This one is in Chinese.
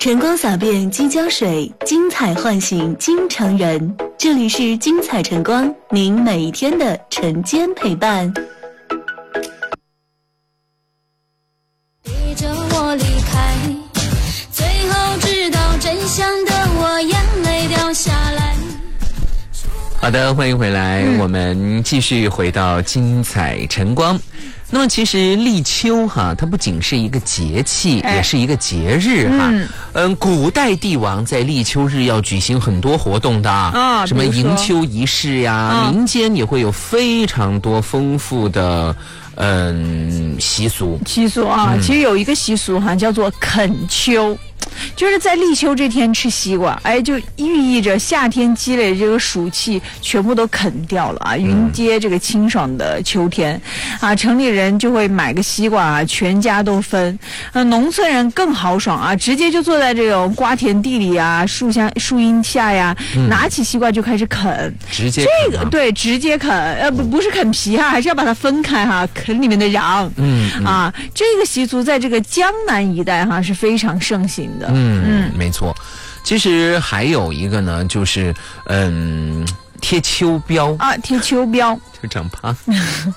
晨光洒遍鸡胶水，精彩唤醒京城人。这里是精彩晨光，您每一天的晨间陪伴。 逼着我离开，最后知道真相的我眼泪掉下来。 好的，欢迎回来，我们继续回到精彩晨光。那么其实立秋哈，它不仅是一个节气，也是一个节日哈。古代帝王在立秋日要举行很多活动的啊，什么迎秋仪式呀，民间也会有非常多丰富的习俗啊。其实有一个习俗哈，叫做啃秋。就是在立秋这天吃西瓜，就寓意着夏天积累这个暑气全部都啃掉了啊，迎接这个清爽的秋天啊。城里人就会买个西瓜啊，全家都分。农村人更豪爽啊，直接就坐在这种瓜田地里啊，树荫下呀，拿起西瓜就开始啃， 直接啃这个对，直接啃，不是啃皮哈，还是要把它分开哈，啃里面的瓤。这个习俗在这个江南一带哈是非常盛行的。 没错。其实还有一个呢，就是贴秋膘啊， 贴秋膘就长胖。